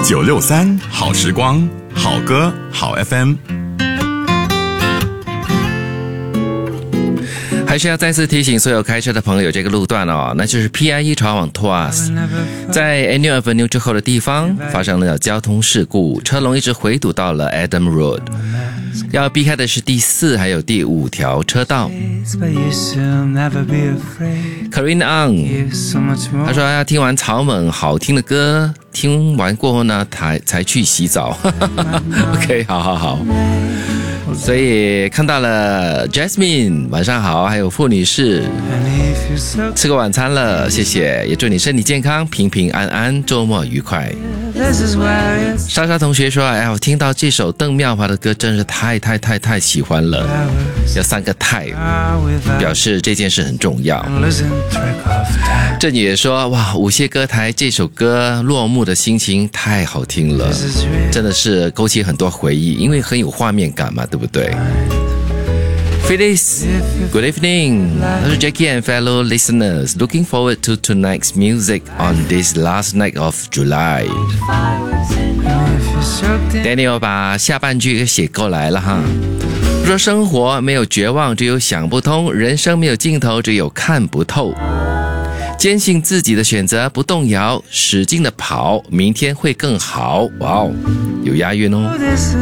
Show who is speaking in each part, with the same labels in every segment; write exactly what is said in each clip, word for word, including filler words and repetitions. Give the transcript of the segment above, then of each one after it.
Speaker 1: 九六三好时光，好歌好 F M。
Speaker 2: 还是要再次提醒所有开车的朋友，这个路段哦，那就是 P I E 朝往 Tuas， 在 Annual Avenue 之后的地方发生了交通事故，车龙一直回堵到了 Adam Road， 要避开的是第四还有第五条车道。Karina Ang 他说要听完草蜢好听的歌，听完过后呢才才去洗澡。OK， 好好好。所以看到了 Jasmine， 晚上好，还有傅女士，吃个晚餐了，谢谢，也祝你身体健康，平平安安，周末愉快。莎莎同学说，哎，我听到这首邓妙华的歌真是太太太太喜欢了，有三个太，表示这件事很重要。郑也说，哇，午夜歌台这首歌落幕的心情太好听了，真的是勾起很多回忆，因为很有画面感嘛，对不对？Phyllis, good evening. Jackie and fellow listeners, looking forward to tonight's music on this last night of July. Daniel 把下半句给写过来了哈。说生活没有绝望，只有想不通；人生没有尽头，只有看不透。坚信自己的选择，不动摇，使劲的跑，明天会更好。哇哦，有押韵哦。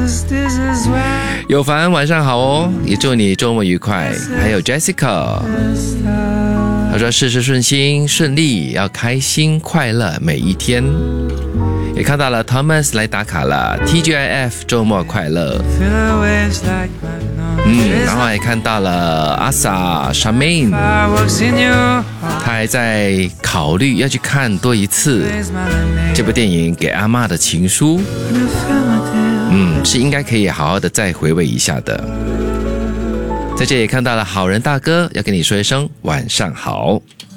Speaker 2: 有凡晚上好哦，也祝你周末愉快。还有 Jessica， 他说事事顺心顺利，要开心快乐每一天。也看到了 Thomas 来打卡了 T G I F 周末快乐。嗯，然后也看到了阿 sa Charmaine， 他还在考虑要去看多一次这部电影《给阿嬷的情书》。嗯，是应该可以好好的再回味一下的。在这里看到了好人大哥，要跟你说一声晚上好。